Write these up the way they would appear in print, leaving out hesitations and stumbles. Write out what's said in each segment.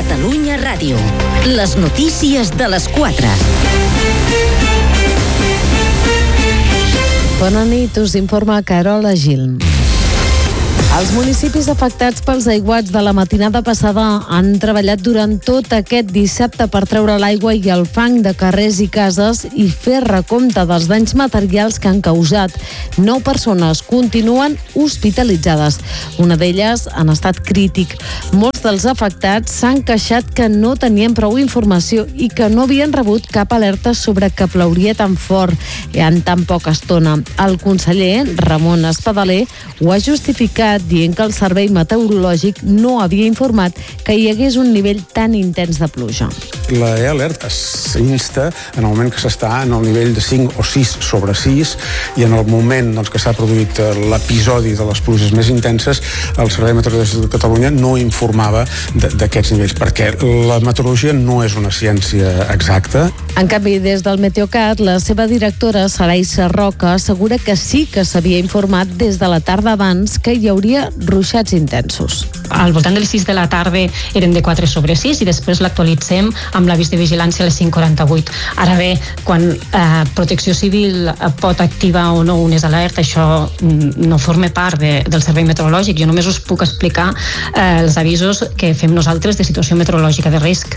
Catalunya Ràdio. Les notícies de les 4. Bona nit, us informa Carola Gil. Els municipis afectats pels aiguats de la matinada passada han treballat durant tot aquest dissabte per treure l'aigua i el fang de carrers i cases i fer recompte dels danys materials que han causat. 9 persones continuen hospitalitzades. Una d'elles en estat crític. Molts dels afectats s'han queixat que no tenien prou informació i que no havien rebut cap alerta sobre que plauria tan fort en tan poca estona. El conseller Ramon Espadaler ho ha justificat dient que el Servei Meteorològic no havia informat que hi hagués un nivell tan intens de pluja. La E-Alert s'insta en el moment que s'està en el nivell de 5 o 6 sobre 6 i en el moment que s'ha produït l'episodi de les pluges més intenses, el Servei Meteorològic de Catalunya no informava d'aquests nivells, perquè la meteorologia no és una ciència exacta. En canvi, des del Meteocat, la seva directora, Sarai Sarroca, assegura que sí que s'havia informat des de la tarda abans que hi hauria ruixats intensos. Al voltant de les 6 de la tarda eren de 4 sobre 6 i després l'actualitzem amb l'avís de vigilància a les 5:48. Ara bé, quan Protecció Civil pot activar o no unes alertes, això no forma part del Servei Meteorològic. Jo només us puc explicar els avisos que fem nosaltres de situació meteorològica de risc.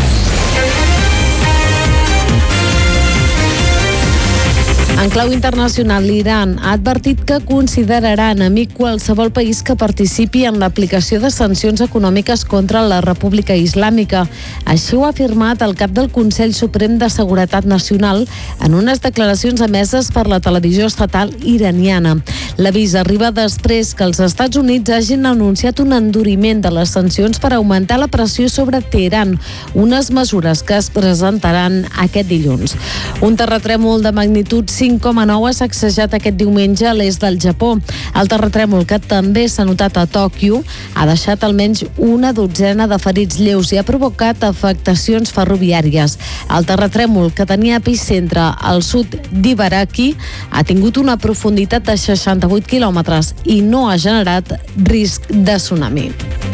En clau internacional, l'Iran ha advertit que considerarà enemic qualsevol país que participi en l'aplicació de sancions econòmiques contra la República Islàmica. Així ho ha afirmat el cap del Consell Suprem de Seguretat Nacional en unes declaracions emeses per la televisió estatal iraniana. L'avís arriba després que els Estats Units hagin anunciat un enduriment de les sancions per augmentar la pressió sobre Teheran, unes mesures que es presentaran aquest dilluns. Un terratrèmol de magnitud 5,9 ha sacsejat aquest diumenge a l'est del Japó. El terratrèmol, que també s'ha notat a Tòquio, ha deixat almenys una dotzena de ferits lleus i ha provocat afectacions ferroviàries. El terratrèmol, que tenia epicentre al sud d'Ibaraki, ha tingut una profunditat de 68 quilòmetres i no ha generat risc de tsunami.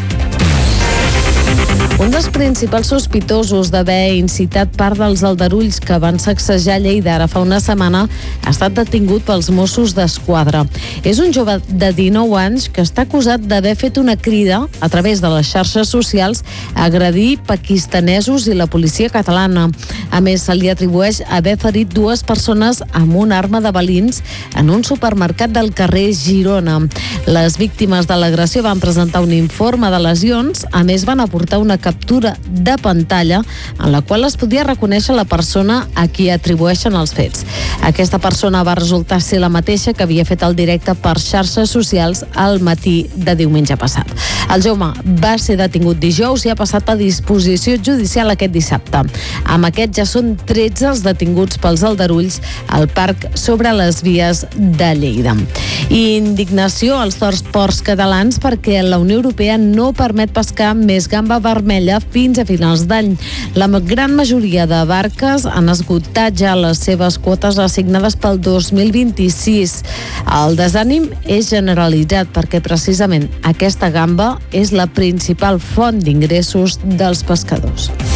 Un dels principals sospitosos d'haver incitat part dels aldarulls que van sacsejar Lleida ara fa una setmana ha estat detingut pels Mossos d'Esquadra. És un jove de 19 anys que està acusat d'haver fet una crida a través de les xarxes socials a agredir pakistanesos i la policia catalana. A més, se li atribueix haver ferit 2 persones amb una arma de balins en un supermercat del carrer Girona. Les víctimes de l'agressió van presentar un informe de lesions, a més van aportar una captura de pantalla en la qual es podia reconèixer la persona a qui atribueixen els fets. Aquesta persona va resultar ser la mateixa que havia fet el directe per xarxes socials al matí de diumenge passat. El jove va ser detingut dijous i ha passat a disposició judicial aquest dissabte. Amb aquest ja són 13 els detinguts pels aldarulls al parc sobre les vies de Lleida. I indignació als ports catalans perquè la Unió Europea no permet pescar més gamba vermella fins a finals d'any. La gran majoria de barques han esgotat ja les seves quotes assignades pel 2026. El desànim és generalitzat perquè precisament aquesta gamba és la principal font d'ingressos dels pescadors.